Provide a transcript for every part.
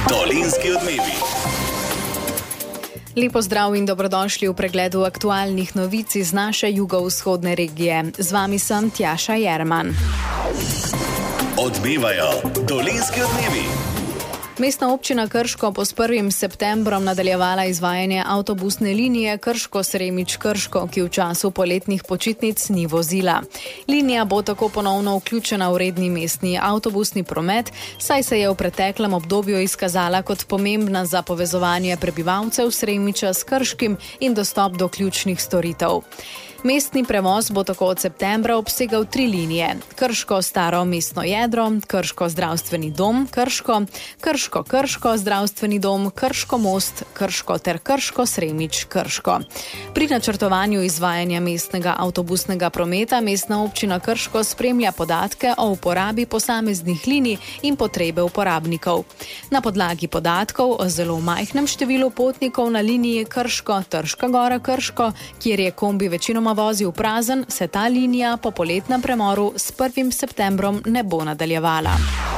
Dolenjski odmevi. Lepo zdrav in dobrodošli v pregledu aktualnih novic iz naše jugovzhodne regije. Z vami sem Tjaša Jerman. Odmevajo Dolenjski odmevi. Mestna občina Krško bo s 1. septembrom nadaljevala izvajanje avtobusne linije Krško-Sremič-Krško, ki v času poletnih počitnic ni vozila. Linija bo tako ponovno vključena v redni mestni avtobusni promet, saj se je v preteklem obdobju izkazala kot pomembna za povezovanje prebivalcev Sremiča s Krškim in dostop do ključnih storitev. Mestni prevoz bo tako od septembra obsegal 3 linije: Krško staro mestno jedro, Krško zdravstveni dom, Krško zdravstveni dom, Krško most, Krško ter Krško Sremič Krško. Pri načrtovanju izvajanja mestnega avtobusnega prometa mestna občina Krško spremlja podatke o uporabi posameznih linij in potrebe uporabnikov. Na podlagi podatkov o zelo majhnem številu potnikov na liniji Krško-Trška Gora Krško, kjer je kombi večinoma vozil prazen, se ta linija po poletnem premoru s 1. septembrom ne bo nadaljevala.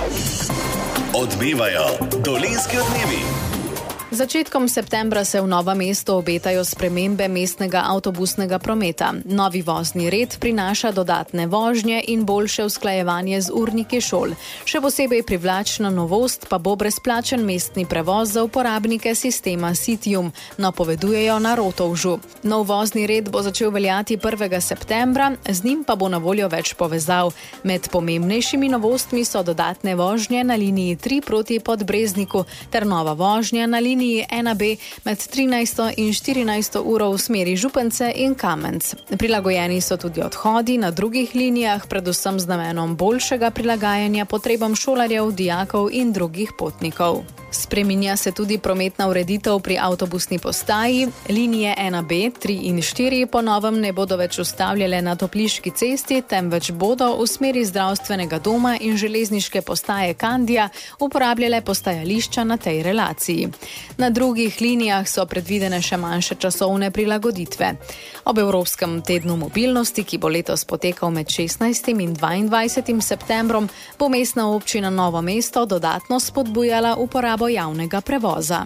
Odmevajo Dolenjski odmevi. Začetkom septembra se v Novo mesto obetajo spremembe mestnega avtobusnega prometa. Novi vozni red prinaša dodatne vožnje in boljše usklajevanje z urniki šol. Še posebej privlačna novost pa bo brezplačen mestni prevoz za uporabnike sistema Citium, napovedujejo na Rotovžu. Nov vozni red bo začel veljati 1. septembra, z njim pa bo na voljo več povezav. Med pomembnejšimi novostmi so dodatne vožnje na liniji 3 proti Podbrezniku ter nova vožnja na liniji 1B med 13. in 14. uro v smeri Župance in Kamenc. Prilagojeni so tudi odhodi na drugih linijah, predvsem z namenom boljšega prilagajanja potrebam šolarjev, dijakov in drugih potnikov. Spreminja se tudi prometna ureditev pri avtobusni postaji. Linije 1B, 3 in 4 po novem ne bodo več ustavljale na Topliški cesti, temveč bodo v smeri zdravstvenega doma in železniške postaje Kandija uporabljale postajališča na tej relaciji. Na drugih linijah so predvidene še manjše časovne prilagoditve. Ob Evropskem tednu mobilnosti, ki bo letos potekal med 16. in 22. septembrom, bo mestna občina Novo mesto dodatno spodbujala uporabo javnega prevoza.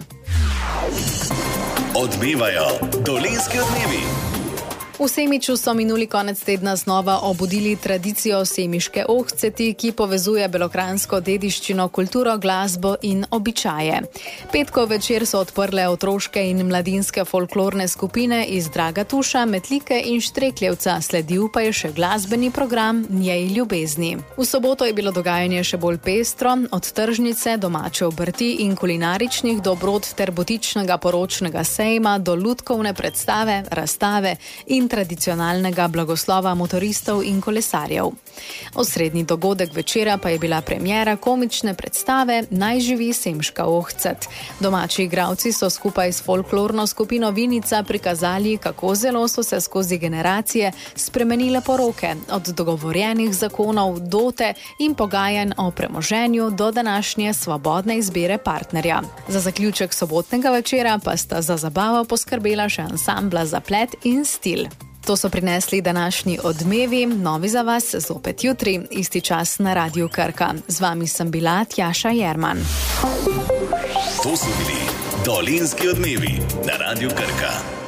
Odmevajo Dolenjski odmevi. V Semiču so minuli konec tedna znova obudili tradicijo semiške ohceti, ki povezuje belokranjsko dediščino, kulturo, glasbo in običaje. Petkov večer so odprle otroške in mladinske folklorne skupine iz Dragatuša, Metlike in Štrekljevca, sledil pa je še glasbeni program Njej ljubezni. V soboto je bilo dogajanje še bolj pestro, od tržnice, domače obrti in kulinaričnih dobrot ter butičnega poročnega sejma do lutkovne predstave, razstave in tradicionalnega blagoslova motoristov in kolesarjev. Osrednji dogodek večera pa je bila premiera komične predstave Naj živi Semška ohcet. Domači igralci so skupaj s folklorno skupino Vinica prikazali, kako zelo so se skozi generacije spremenile poroke, od dogovorjenih zakonov, dote in pogajanj o premoženju do današnje svobodne izbire partnerja. Za zaključek sobotnega večera pa sta za zabavo poskrbela še ansambla Zaplet in Stil. To so prinesli današnji odmevi, novi za vas zopet jutri, isti čas na Radiu Krka. Z vami sem bila Tjaša Jerman. To so bili Dolenjski odmevi na Radiu Krka.